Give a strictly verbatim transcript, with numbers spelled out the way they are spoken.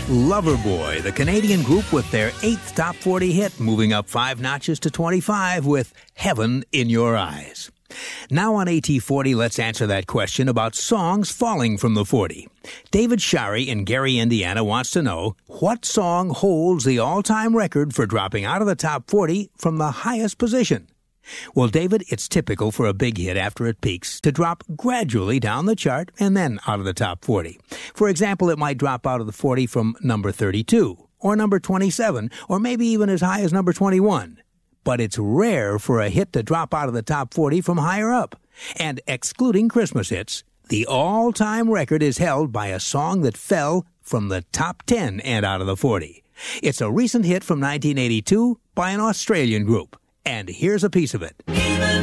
Loverboy, the Canadian group with their eighth top forty hit, moving up five notches to twenty-five with Heaven in Your Eyes. Now on A T forty, let's answer that question about songs falling from the forty. David Shari in Gary, Indiana wants to know, what song holds the all-time record for dropping out of the top forty from the highest position? Well, David, it's typical for a big hit after it peaks to drop gradually down the chart and then out of the top forty. For example, it might drop out of the forty from number thirty-two, or number twenty-seven, or maybe even as high as number twenty-one. But it's rare for a hit to drop out of the top forty from higher up. And excluding Christmas hits, the all-time record is held by a song that fell from the top ten and out of the forty. It's a recent hit from nineteen eighty-two by an Australian group. And here's a piece of it.